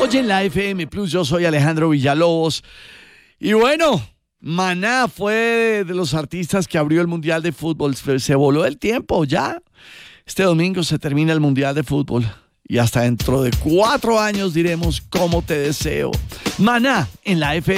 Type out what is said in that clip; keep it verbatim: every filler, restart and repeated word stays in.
Oye, en la F M Plus, yo soy Alejandro Villalobos. Y bueno, Maná fue de los artistas que abrió el Mundial de Fútbol. Se voló el tiempo ya. Este domingo se termina el Mundial de Fútbol. Y hasta dentro de cuatro años diremos cómo te deseo. Maná en la F M.